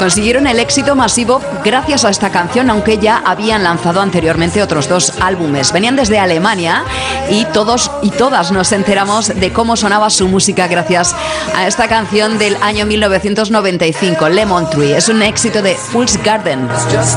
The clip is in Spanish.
Consiguieron el éxito masivo gracias a esta canción, aunque ya habían lanzado anteriormente otros 2 álbumes. Venían desde Alemania y todos y todas nos enteramos de cómo sonaba su música gracias a esta canción del año 1995, Lemon Tree. Es un éxito de Fool's Garden.